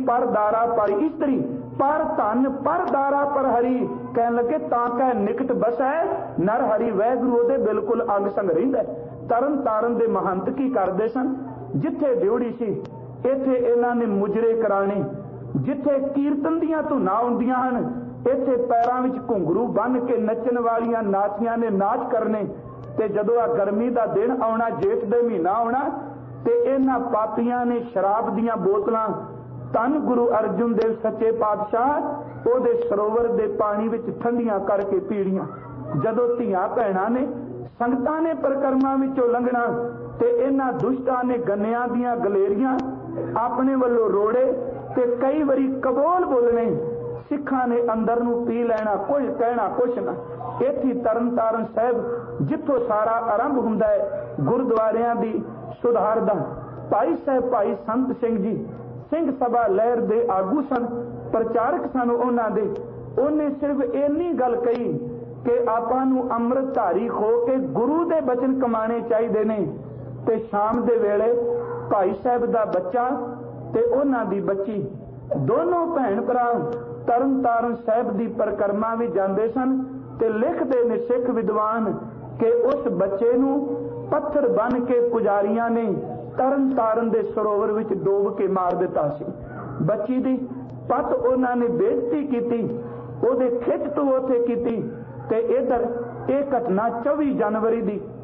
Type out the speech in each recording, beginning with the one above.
पर दारा पर इस्तरी पर धन पर दारा पर हरी कह लगे तां निकट बसै नर हरी वैगुरु दे बिल्कुल अंग संग रहिंदा। तरन तारन दे महंत की करदे सन, जिथे ड्योड़ी सी इत्थे इन्हां ने मुजरे कराने, जिथे कीर्तन दीआं धुनां हुंदियां हन इत्थे पैरां विच घुंघरू बन के नचन वालियां नाचियां ने नाच करने। ते जदों आ गर्मी दा दिन आउणा, जेठ दे महीना आउणा ते इन्हां पापियां ने शराब दीआं बोतलां धन गुरु अर्जुन देव सच्चे पातशाह ओदे सरोवर दे पानी विच ठंडियां करके पीड़ियां। जदों धीआं भैणां ने संगतां ने परिक्रमा विचों लंघना ते इन्हां दुष्टां ने गन्नियां दीआं गलेरियां अपने वल्लों रोड़े ते कई वारी कबोल बोलने। सिखां ने अंदर नूं पी लैना, कुछ कहना कुछ ना। इत्थे तरन तारण साहिब जिथों सारा आरंभ हुंदा है गुरुद्वारियां दी सुधार दा। भाई साहब भाई संत सिंह जी सिंह सभा लहर दे आगू सन, प्रचारक सन उन्हां दे। उन्हें सिर्फ इन्नी गल कही कि आपां नूं अमृतधारी हो के गुरु दे बचन कमाने चाहिए ने। ते शाम दे वेले भाई साहब दा बच्चा ते उन्हां दी बच्ची दोनों भैन भरा तरन तारण साहिब दी परिक्रमा भी जांदे सन ते लिखदे ने सिख विद्वान कि उस बच्चे नूं पत्थर बन के पुजारियां ने तरन तारण दे सरोवर विच डोब के मार दिता सी। बच्ची दी पत उन्हां ने बेइज्जती कीती, ओदे खिच तो उथे कीती। ते इधर यह घटना 24 जनवरी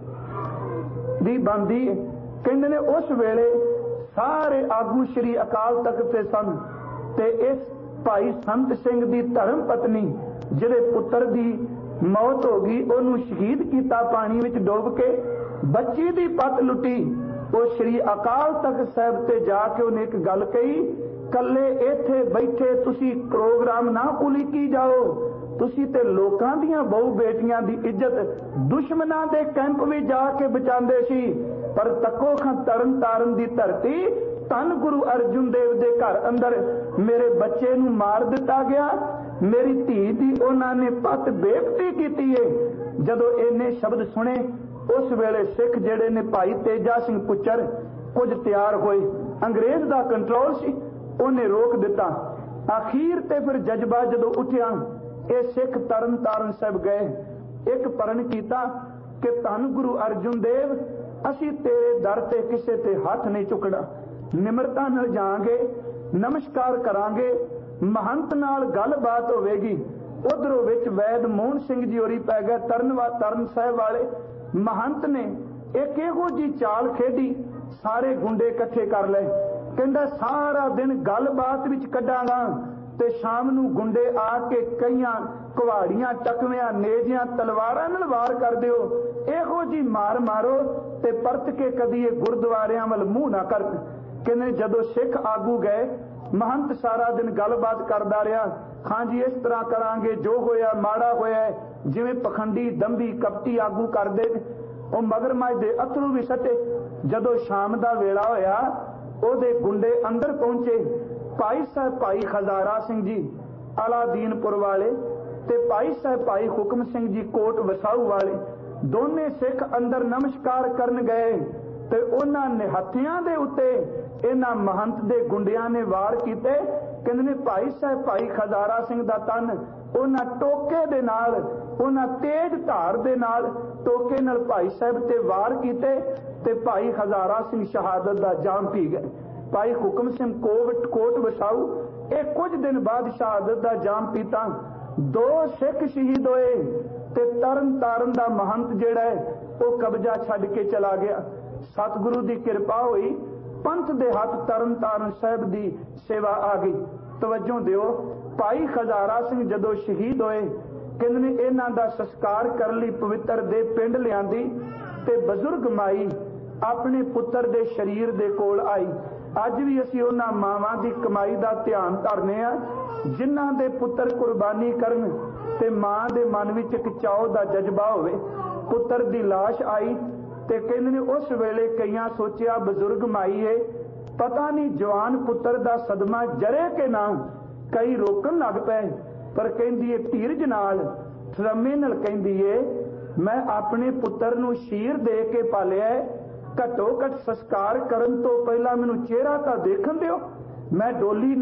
दी बनदी कहंदे ने उस वेले सारे आगू श्री अकाल तख्त ते सन ते इस भाई संत सिंह दी धर्म पत्नी जिहदे पुत्र दी मौत हो गई ओनू शहीद किया पानी विच डुब के। बच्ची दी पत लुटी। वो श्री अकाल तख्त साहिब ते जाके उन्हें एक गल कही, कल्ले इत्थे बैठे तुसी प्रोग्राम ना उलीकी जाओ, तुसी ते लोकां दियां बहु बेटियां दी इज्जत दुश्मनां दे कैंप विच जाके बचांदे सी। पर तक्को खां तरन तारण दी धरती धन गुरु अर्जुन देव दे घर अंदर मेरे बच्चे नूं मार दिता गया, मेरी धी दी उन्हां ने पत बेइज्जती कीती है। जदों इन्ने शब्द सुने उस वेले सिख जेड़े ने भाई तेजा सिंह पुच्चर कुछ तैयार होए। अंग्रेज दा कंट्रोल सी, उन्हें रोक दिता। आखिर ते फिर जज्बा जदों उठिया ये सिख तरन तारण साहिब गए, एक प्रण कीता कि धन गुरु अर्जुन देव असी तेरे दर ते किसे ते हाथ नहीं चुकना, निमरता नाल जांगे, नमस्कार करांगे, महंत नाल गलबात होवेगी। उधरों विच वैद मोहन सिंह जी होरी पै गए तरन साहिब वाले। महंत ने एक इहो जी चाल खेडी, सारे गुंडे इकट्ठे कर ले। कहंदा सारा दिन गलबात विच कड्डांगा ते शाम नूं गुंडे आके कईयां कुहाड़ियां टकवियां नेजियां तलवारां नाल वार कर दिओ, इहो जी मार मारो ते परत के कदी गुरुद्वारियां वल मूंह ना कर। कहंदे जदों सिख आगू गए महंत सारा दिन गलबात करदा रहा, हाँ जी इस तरह करांगे, जो होया माड़ा होया, जिवें पखंडी दंभी कपटी आगू करदे ओ मगरमच्छ दे अथरू भी सटे। जदों शाम दा वेला होया ओदे गुंडे अंदर पहुंचे। भाई साहब भाई खजारा सिंह जी अलादीनपुर वाले ते भाई साहब भाई हुक्म सिंह जी कोट वसाऊ वाले दोने सिख अंदर नमस्कार करन गए ते उन्हां निहत्थियां दे उत्ते इन्हां महंत दे गुंडियां ने वार कीते। कहंदे ने भाई साहब भाई खजारा सिंह दा तन उन्हां टोके दे नाल, उन्हां तेज धार दे नाल टोके नाल भाई साहब ते वार कीते ते भाई खजारा सिंह शहादत दा जाम पी गए। भाई हुक्म सिंह कोट वसाऊ एक कुछ दिन बाद शहादत दा जाम पीता। 2 सिख शहीद होए ते तरन तारण दा महंत जिहड़ा है वो कब्जा छड्ड के चला गया। सतगुरु दी कृपा हुई, पंथ दे हथ तरन तारण साहिब दी सेवा आ गई। तवज्जो दिओ, भाई खजारा सिंह जदों शहीद होए कहंदे ने इन्हां दा संस्कार करन लई पवित्र दे पिंड लिआंदी ते बजुर्ग माई अपने पुत्र दे शरीर दे कोल आई। अज भी असीं उन्हां मावां दी कमाई दा ध्यान धरने आ जिन्हां दे पुत्र कुर्बानी करन ते मां दे मन विच इक चाओ दा जज्बा होवे। पुत्र दी लाश आई ते कहंदे ने उस वेले कईयां सोचिया बजुर्ग माई है, पता नहीं जवान पुत्र दा सदमा जरे के ना, कई रोकन लग पे, पर कहंदी है धीरज नाल रमे नाल कहंदी है मैं अपने पुत्र नूं शीर दे के पालिया, घट्टो घट संस्कार करन तो पहला मैनूं चेहरा तां देखण दिओ, मैं डोली